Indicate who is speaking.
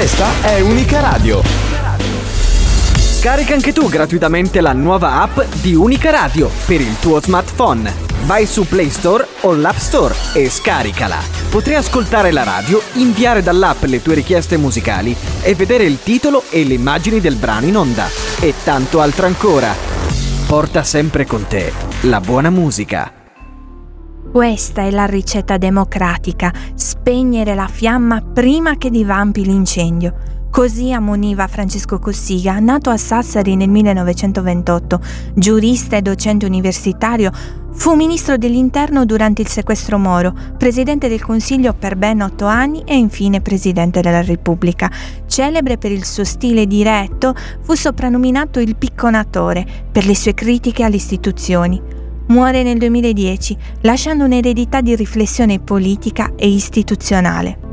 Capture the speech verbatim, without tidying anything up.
Speaker 1: Questa è Unica Radio. Scarica anche tu gratuitamente la nuova app di Unica Radio per il tuo smartphone. Vai su Play Store o l'App Store e scaricala. Potrai ascoltare la radio, inviare dall'app le tue richieste musicali e vedere il titolo e le immagini del brano in onda. E tanto altro ancora. Porta sempre con te la buona musica.
Speaker 2: Questa è la ricetta democratica: spegnere la fiamma prima che divampi l'incendio. Così ammoniva Francesco Cossiga, nato a Sassari nel millenovecentoventotto, giurista e docente universitario. Fu ministro dell'Interno durante il sequestro Moro, presidente del Consiglio per ben otto anni e infine presidente della Repubblica. Celebre per il suo stile diretto, fu soprannominato il picconatore per le sue critiche alle istituzioni. Muore nel duemiladieci, lasciando un'eredità di riflessione politica e istituzionale.